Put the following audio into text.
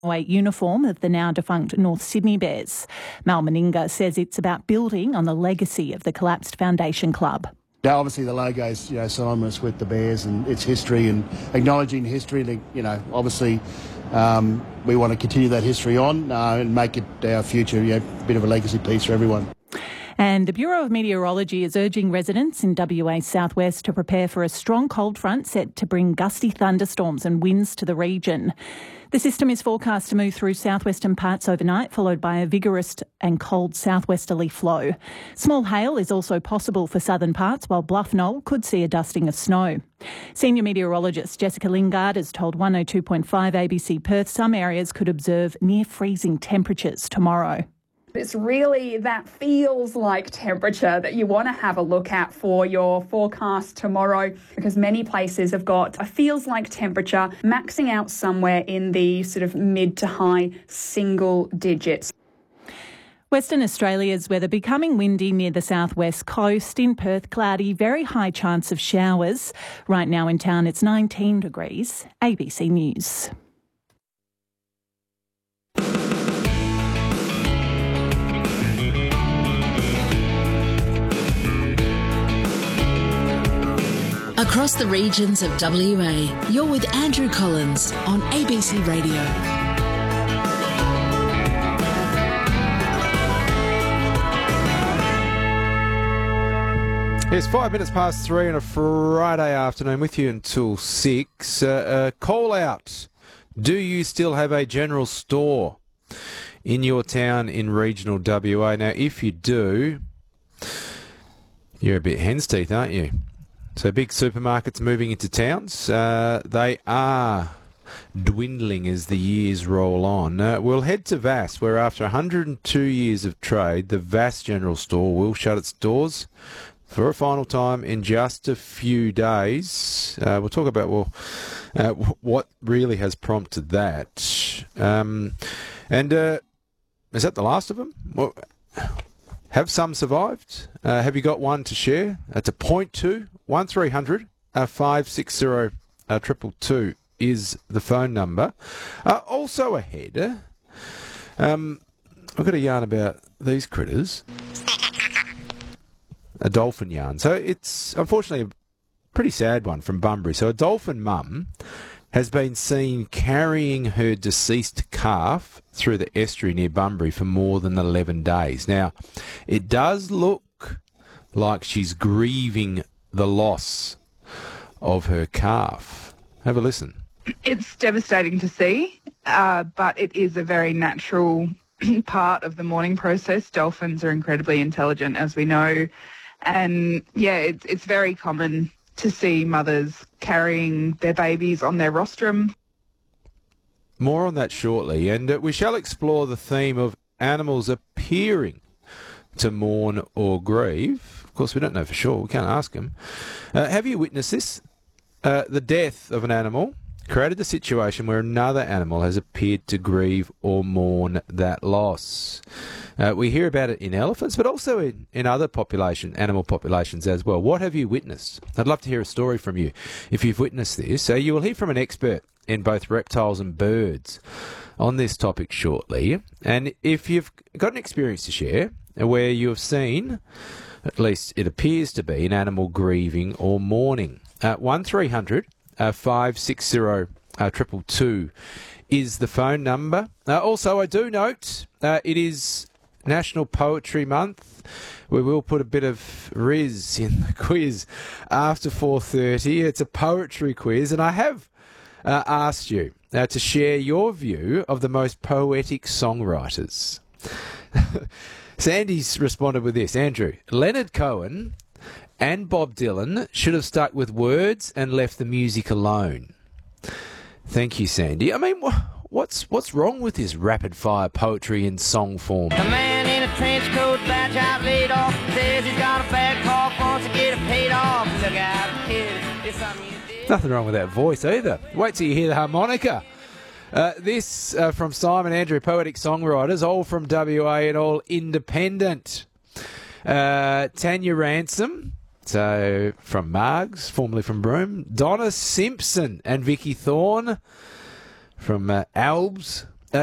white uniform of the now defunct North Sydney Bears. Mal Meninga says it's about building on the legacy of the collapsed Foundation Club. Now, obviously the logo is, synonymous with the Bears and its history and acknowledging history. Obviously we want to continue that history on and make it our future, a bit of a legacy piece for everyone. And the Bureau of Meteorology is urging residents in WA's southwest to prepare for a strong cold front set to bring gusty thunderstorms and winds to the region. The system is forecast to move through southwestern parts overnight, followed by a vigorous and cold southwesterly flow. Small hail is also possible for southern parts, while Bluff Knoll could see a dusting of snow. Senior meteorologist Jessica Lingard has told 102.5 ABC Perth some areas could observe near freezing temperatures tomorrow. It's really that feels like temperature that you want to have a look at for your forecast tomorrow, because many places have got a feels like temperature maxing out somewhere in the sort of mid to high single digits. Western Australia's weather becoming windy near the southwest coast. In Perth, cloudy, very high chance of showers. Right now in town it's 19 degrees. ABC News. Across the regions of WA, you're with Andrew Collins on ABC Radio. It's 5 minutes past 3 on a Friday afternoon with you until 6. Call out. Do you still have a general store in your town in regional WA? Now, if you do, you're a bit hen's teeth, aren't you? So big supermarkets moving into towns, they are dwindling as the years roll on. We'll head to Vass, where after 102 years of trade, the Vass General Store will shut its doors for a final time in just a few days. We'll talk about what really has prompted that. Is that the last of them? Well, have some survived? Have you got one to share? It's a 0.2 1300 560 222 is the phone number. Also ahead, I've got a yarn about these critters. A dolphin yarn. So it's unfortunately a pretty sad one from Bunbury. So a dolphin mum has been seen carrying her deceased calf through the estuary near Bunbury for more than 11 days. Now, it does look like she's grieving the loss of her calf. Have a listen. It's devastating to see, but it is a very natural part of the mourning process. Dolphins are incredibly intelligent, as we know. And, yeah, it's very common to see mothers carrying their babies on their rostrum. More on that shortly, and we shall explore the theme of animals appearing to mourn or grieve. Of course, we don't know for sure. We can't ask them. Have you witnessed this? The death of an animal created a situation where another animal has appeared to grieve or mourn that loss. We hear about it in elephants, but also in other animal populations as well. What have you witnessed? I'd love to hear a story from you if you've witnessed this. So you will hear from an expert in both reptiles and birds on this topic shortly. And if you've got an experience to share where you have seen, at least it appears to be, an animal grieving or mourning, 1300 560 222 is the phone number. Also, I do note it is National Poetry Month. We will put a bit of riz in the quiz after 4:30. It's a poetry quiz, and I have asked you to share your view of the most poetic songwriters. Sandy's responded with this. Andrew, Leonard Cohen and Bob Dylan should have stuck with words and left the music alone. Thank you, Sandy. I mean, what's wrong with this rapid-fire poetry in song form? A man in a trench coat, badge out laid off, says he's got a bad cough, wants to get it paid off. Look out, kid, it's something you did. Nothing wrong with that voice either. Wait till you hear the harmonica. This from Simon Andrew, poetic songwriters, all from WA and all independent. Tanya Ransom, so from Margs, formerly from Broome. Donna Simpson and Vicky Thorne from Albs,